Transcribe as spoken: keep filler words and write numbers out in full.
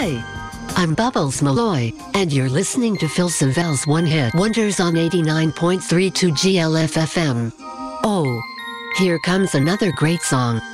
Hi, I'm Bubbles Malloy, and you're listening to Phil Savelle's One Hit Wonders on eighty-nine point three two G L F F M. Oh, here comes another great song.